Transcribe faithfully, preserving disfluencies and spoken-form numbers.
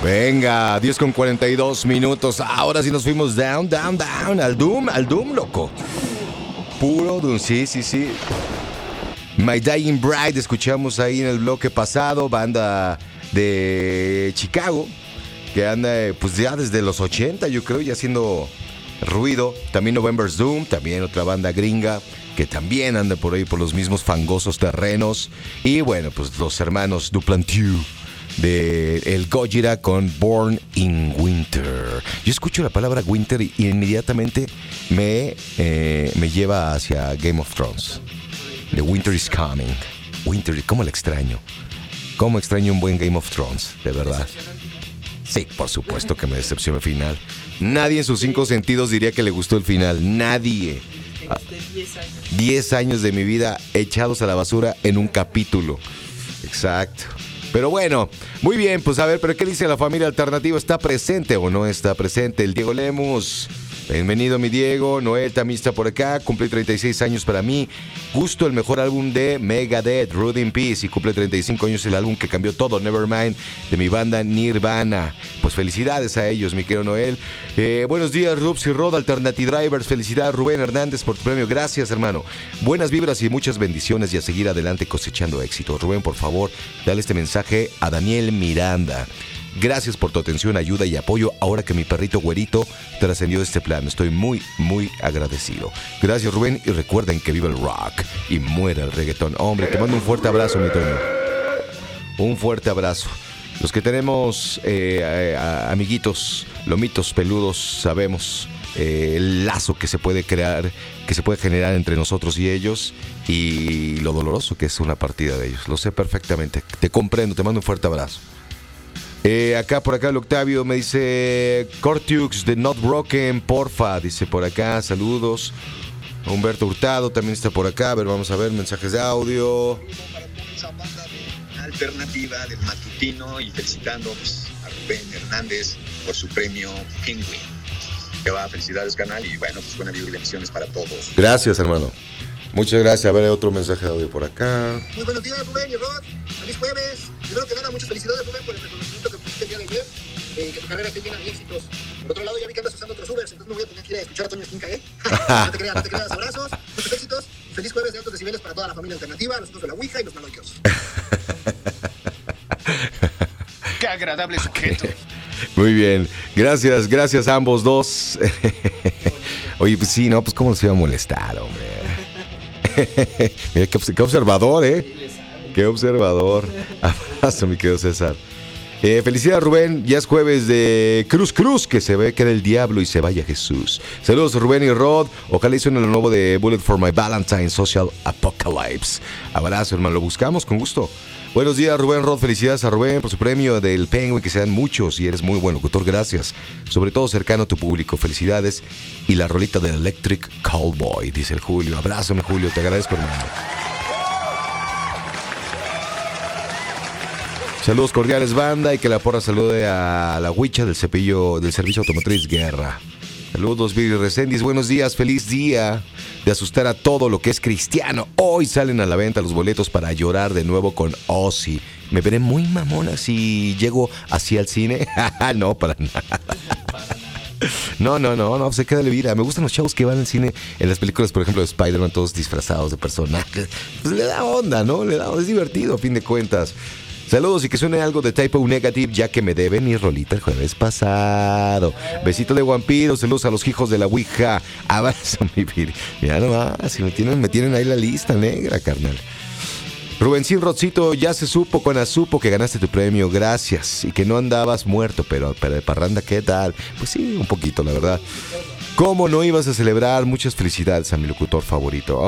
Venga, diez con cuarenta y dos minutos. Ahora sí nos fuimos down, down, down. Al Doom, al Doom, loco. Puro Doom, sí, sí, sí. My Dying Bride, escuchamos ahí en el bloque pasado. Banda de Chicago, que anda pues ya desde los ochenta, yo creo, ya haciendo ruido. También November's Doom, también otra banda gringa que también anda por ahí por los mismos fangosos terrenos. Y bueno, pues los hermanos Duplantier de el Gojira con Born in Winter. Yo escucho la palabra Winter y inmediatamente me, eh, me lleva hacia Game of Thrones. The Winter is Coming. Winter, ¿cómo la extraño? ¿Cómo extraño un buen Game of Thrones? De verdad. Sí, por supuesto que me decepcionó el final. Nadie en sus cinco sentidos diría que le gustó el final. Nadie. diez años de mi vida echados a la basura en un capítulo. Exacto. Pero bueno, muy bien, pues a ver, ¿pero qué dice la familia alternativa? ¿Está presente o no está presente? El Diego Lemus. Bienvenido, mi Diego. Noel también está por acá. Cumple treinta y seis años para mí. Justo el mejor álbum de Megadeth, Root in Peace. Y cumple treinta y cinco años el álbum que cambió todo, Nevermind, de mi banda Nirvana. Pues felicidades a ellos, mi querido Noel. Eh, buenos días, Rubs y Rod, Alternative Drivers. Felicidades, Rubén Hernández, por tu premio. Gracias, hermano. Buenas vibras y muchas bendiciones y a seguir adelante cosechando éxito. Rubén, por favor, dale este mensaje a Daniel Miranda. Gracias por tu atención, ayuda y apoyo ahora que mi perrito güerito trascendió de este plano. Estoy muy, muy agradecido. Gracias, Rubén, y recuerden que viva el rock y muera el reggaetón. Hombre, te mando un fuerte abrazo, mi Toño. Un fuerte abrazo. Los que tenemos eh, a, a, amiguitos, lomitos peludos, sabemos eh, el lazo que se puede crear, que se puede generar entre nosotros y ellos, y lo doloroso que es una partida de ellos. Lo sé perfectamente. Te comprendo, te mando un fuerte abrazo. Eh, acá por acá el Octavio me dice Cortux de Not Broken, porfa, dice por acá, saludos. Humberto Hurtado también está por acá. A ver, vamos a ver mensajes de audio. Alternativa del matutino y felicitando pues, a Rubén Hernández por su premio Penguin. Que va, felicidades, canal, y bueno, pues buena vibra y bendiciones para todos. Gracias, hermano. Muchas gracias. A ver, otro mensaje de audio por acá. Muy buenos días, Rubén y Rod. Feliz jueves. Primero que nada, muchas felicidades, Rubén, por el reconocimiento que pusiste el día de ayer. Eh, que tu carrera esté llena de éxitos. Por otro lado, ya vi que andas usando otros Ubers, entonces no voy a tener que ir a escuchar a Toño Esquinca, ¿eh? No te creas, no te creas. Abrazos, muchos éxitos. Feliz jueves de altos decibeles para toda la familia alternativa, nosotros de la Ouija y los maloicos. Qué agradable sujeto. Muy bien. Gracias, gracias a ambos dos. Oye, pues sí, no, pues cómo se iba a molestar, hombre. Mira, qué, qué observador, ¿eh? Qué observador. Abrazo, mi querido César. Eh, felicidades, Rubén. Ya es jueves de Cruz Cruz, que se ve que era el diablo y se vaya Jesús. Saludos, Rubén y Rod. Ojalá hizo lo nuevo de Bullet for My Valentine, Social Apocalypse. Abrazo, hermano. Lo buscamos con gusto. Buenos días, Rubén, Rod. Felicidades a Rubén por su premio del Penguin, que sean muchos y eres muy buen locutor. Gracias. Sobre todo cercano a tu público. Felicidades. Y la rolita de Electric Cowboy, dice el Julio. Abrazo, mi Julio. Te agradezco, hermano. Saludos cordiales, banda, y que la porra salude a la huicha del cepillo del Servicio Automotriz Guerra. Saludos, Viri Reséndiz, buenos días, feliz día de asustar a todo lo que es cristiano. Hoy salen a la venta los boletos para llorar de nuevo con Ozzy. ¿Me veré muy mamona si llego así al cine? No, para nada. No, no, no, no, se queda de vida. Me gustan los chavos que van al cine en las películas, por ejemplo, de Spider-Man, todos disfrazados de personajes. Pues le da onda, ¿no? Le da, es divertido, a fin de cuentas. Saludos y que suene algo de Typo Negative, ya que me deben mi rolita el jueves pasado. Besito de vampiro, saludos a los hijos de la Ouija. Abrazo, mi Viri. Mira nomás, si me tienen, me tienen ahí la lista negra, carnal. Rubencín Rocito, ya se supo, Juana, supo que ganaste tu premio, gracias. Y que no andabas muerto, pero, pero de parranda, ¿qué tal? Pues sí, un poquito, la verdad. ¿Cómo no ibas a celebrar? Muchas felicidades a mi locutor favorito.